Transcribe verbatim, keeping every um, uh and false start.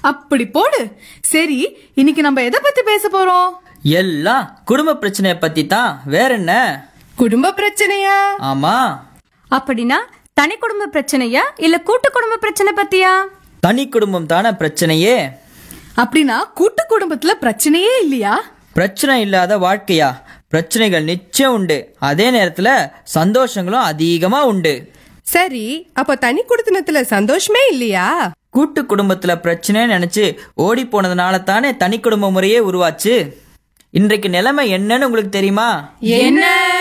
அப்படி போடு. சரி, இன்னைக்கு நம்ம எதை பத்தி பேச போறோம்? எல்லாம் குடும்ப பிரச்சனைய பத்தி தான். வேற என்ன? குடும்ப பிரச்சனையா? ஆமா. அப்படின்னா தனி குடும்ப பிரச்சனையா இல்ல கூட்டு குடும்ப பிரச்சனை பத்தியா? தனி குடும்பம் தானே பிரச்சனையே. அப்படின்னா கூட்டு குடும்பத்துல பிரச்சனையே இல்லையா? பிரச்சனை இல்லாத வாழ்க்கையா? பிரச்சனைகள் நிச்சயம் உண்டு. அதே நேரத்துல சந்தோஷங்களும் அதிகமா உண்டு. சரி, அப்ப தனி குடுத்தனத்துல சந்தோஷமே இல்லையா? கூட்டு குடும்பத்துல பிரச்சனை நினைச்சு ஓடி போனதுனால தானே தனி குடும்ப முறையே உருவாச்சு. இன்றைக்கு நிலைமை என்னன்னு உங்களுக்கு தெரியுமா? என்ன?